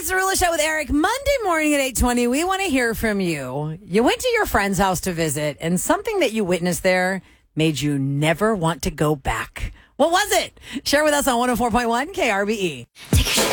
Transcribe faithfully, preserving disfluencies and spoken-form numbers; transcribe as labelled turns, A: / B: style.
A: It's the Rula Show with Eric. Monday morning at eight twenty, we want to hear from you. You went to your friend's house to visit, and something that you witnessed there made you never want to go back. What was it? Share with us on one oh four point one K R B E.